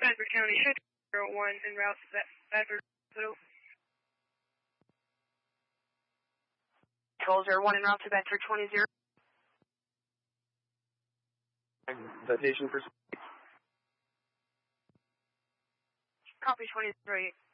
Bedford County, Head 01 en route to Bedford Hospital. Control 01 en route to Bedford 20-0. Citation for... Copy 23.